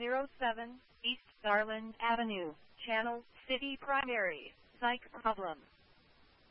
07, East Garland Avenue, Channel City Primary, Psych Problem.